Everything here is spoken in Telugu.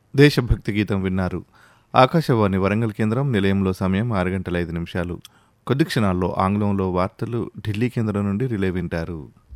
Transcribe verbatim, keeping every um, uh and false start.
దేశభక్తి గీతం విన్నారు. ఆకాశవాణి వరంగల్ కేంద్రం నిలయంలో సమయం ఆరు గంటల ఐదు నిమిషాలు. కొద్ది క్షణాల్లో ఆంగ్లంలో వార్తలు ఢిల్లీ కేంద్రం నుండి రిలే వింటారు.